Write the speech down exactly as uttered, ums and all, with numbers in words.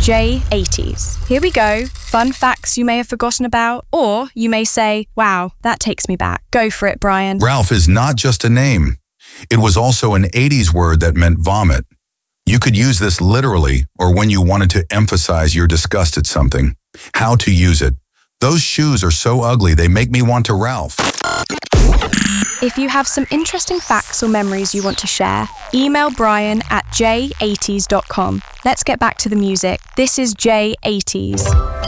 J eighties. Here we go. Fun facts you may have forgotten about, or you may say, wow, that takes me back. Go for it, Brian. Ralph is not just a name. It was also an eighties word that meant vomit. You could use this literally or when you wanted to emphasize your disgust at something. How to use it. Those shoes are so ugly they make me want to Ralph. If you have some interesting facts or memories you want to share, email Brian at j eighties dot com. Let's get back to the music. This is J eighties.